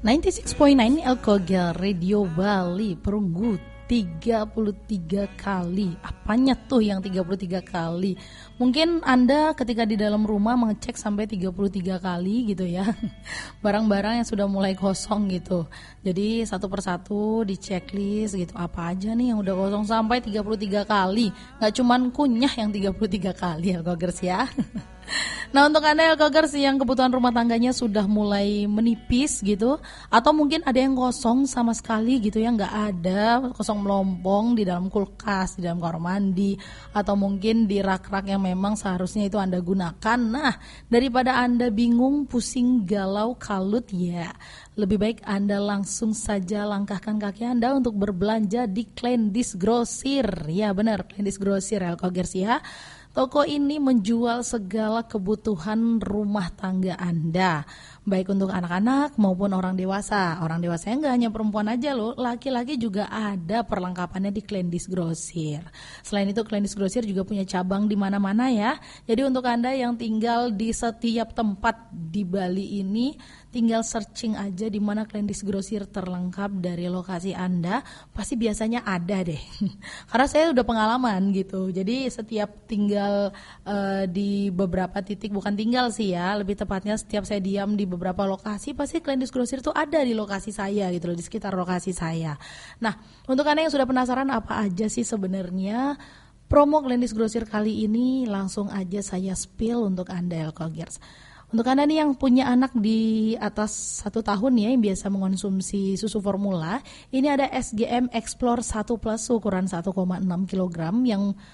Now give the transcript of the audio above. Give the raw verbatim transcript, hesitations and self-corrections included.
sembilan puluh enam koma sembilan Elkoga Radio Bali perunggu tiga puluh tiga kali. Apanya tuh yang tiga puluh tiga kali? Mungkin Anda ketika di dalam rumah mengecek sampai tiga puluh tiga kali gitu ya. Barang-barang yang sudah mulai kosong gitu. Jadi satu persatu di checklist gitu. Apa aja nih yang udah kosong sampai tiga puluh tiga kali. Gak cuman kunyah yang tiga puluh tiga kali Elkogers ya. Nah, untuk Anda Elkogers yang kebutuhan rumah tangganya sudah mulai menipis gitu, atau mungkin ada yang kosong sama sekali gitu ya, nggak ada, kosong melompong di dalam kulkas, di dalam kamar mandi, atau mungkin di rak-rak yang memang seharusnya itu Anda gunakan. Nah, daripada Anda bingung, pusing, galau, kalut ya, lebih baik Anda langsung saja langkahkan kaki Anda untuk berbelanja di Kleindis Grosir. Ya benar, Kleindis Grosir Elkogers ya. Toko ini menjual segala kebutuhan rumah tangga Anda, baik untuk anak-anak maupun orang dewasa. Orang dewasa yang nggak hanya perempuan aja loh, laki-laki juga ada perlengkapannya di Kleindis Grosir. Selain itu Kleindis Grosir juga punya cabang di mana-mana ya. Jadi untuk Anda yang tinggal di setiap tempat di Bali ini, tinggal searching aja di mana Kleindis Grosir terlengkap dari lokasi Anda, pasti biasanya ada deh. Karena saya udah pengalaman gitu. Jadi setiap tinggal uh, di beberapa titik, bukan tinggal sih ya, lebih tepatnya setiap saya diam di beberapa lokasi, pasti Kleindis Grosir itu ada di lokasi saya gitu loh, di sekitar lokasi saya. Nah, untuk Anda yang sudah penasaran apa aja sih sebenarnya promo Kleindis Grosir kali ini, langsung aja saya spill untuk Anda Elkogers. Untuk Anda nih yang punya anak di atas satu tahun ya, yang biasa mengonsumsi susu formula, ini ada S G M Explore satu Plus ukuran satu koma enam kilogram yang